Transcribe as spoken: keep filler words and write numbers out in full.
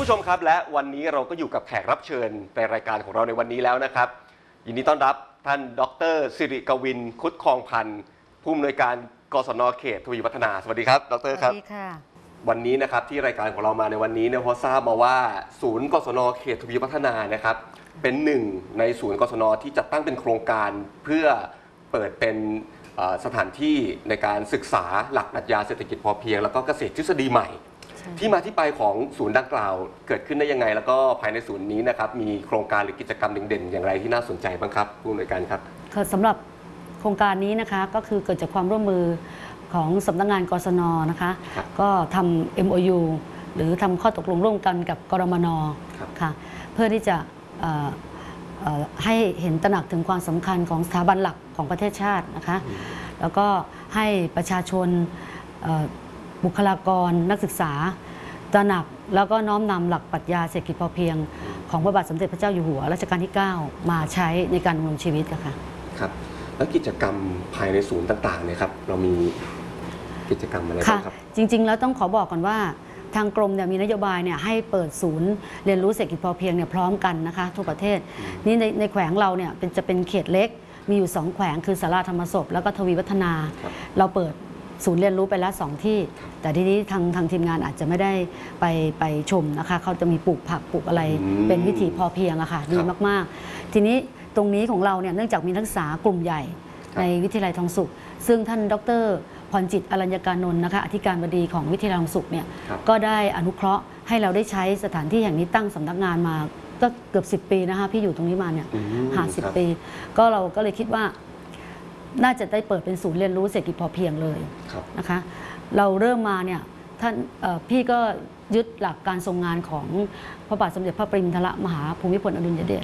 ผู้ชมครับและวันนี้เราก็อยู่กับแขกรับเชิญในรายการของเราในวันนี้แล้วนะครับยินดีต้อนรับท่านดร.สิริกวินคุดคลองพันธ์ผู้อำนวยการกศน.เขตทวีวัฒนาสวัสดีครับดร.ครับสวัสดีค่ะวันนี้นะครับที่รายการของเรามาในวันนี้เนี่ยเพราะทราบมาว่าศูนย์กศน.เขตทวีวัฒนานะครับเป็นหนึ่งในศูนย์กศน.ที่จัดตั้งเป็นโครงการเพื่อเปิดเป็นสถานที่ในการศึกษาหลักปรัชญาเศรษฐกิจพอเพียงแล้วก็เกษตรทฤษฎีใหม่ที่มาที่ไปของศูนย์ดังกล่าวเกิดขึ้นได้ยังไงแล้วก็ภายในศูนย์นี้นะครับมีโครงการหรือกิจกรรมเด่นๆอย่างไรที่น่าสนใจบ้างครับผู้อำนวยการครับสำหรับโครงการนี้นะคะก็คือเกิดจากความร่วมมือของสำนักงานกศน.นะคะก็ทำ เอ็ม โอ ยู หรือทำข้อตกลงร่วมกันกับกรมน.ค่ะเพื่อที่จะให้เห็นตระหนักถึงความสำคัญของสถาบันหลักของประเทศชาตินะคะแล้วก็ให้ประชาชนบุคลากรนักศึกษาตระหนักแล้วก็น้อมนำหลักปรัชญาเศรษฐกิจพอเพียงของพระบาทสมเด็จพระเจ้าอยู่หัวรัชกาลที่เก้ามาใช้ในการดำรงชีวิตค่ะครับแล้วกิจกรรมภายในศูนย์ต่างๆเนี่ยครับเรามีกิจกรรมอะไรบ้างครับจริงๆแล้วต้องขอบอกก่อนว่าทางกรมเนี่ยมีนโยบายเนี่ยให้เปิดศูนย์เรียนรู้เศรษฐกิจพอเพียงเนี่ยพร้อมกันนะคะทั่วประเทศนี่ในในแขวงเราเนี่ยเป็นจะเป็นเขตเล็กมีอยู่สองแขวงคือสาราธรรมศพแล้วก็ทวีวัฒนาเราเปิดศูนย์เรียนรู้ไปแล้วสองที่แต่ทีนี้ทางทางทีมงานอาจจะไม่ได้ไปไปชมนะคะเขาจะมีปลูกผักปลูกอะไรเป็นวิถีพอเพียงอะค่ะดีมากๆทีนี้ตรงนี้ของเราเนี่ยเนื่องจากมีนักศึกษากลุ่มใหญ่ในวิทยาลัยทองสุขซึ่งท่านดร.พรจิตอรัญญการนนท์นะคะอธิการบดีของวิทยาลัยทองสุขเนี่ยก็ได้อนุเคราะห์ให้เราได้ใช้สถานที่แห่งนี้ตั้งสำนักงานมาก็เกือบสิบปีนะคะพี่อยู่ตรงนี้มาเนี่ยหาสิบปีก็เราก็เลยคิดว่าน่าจะได้เปิดเป็นศูนย์เรียนรู้เศรษฐกิจพอเพียงเลยนะคะเราเริ่มมาเนี่ยท่านพี่ก็ยึดหลักการทรงงานของพระบาทสมเด็จพระปรมินทรมหาภูมิพลอดุลยเดช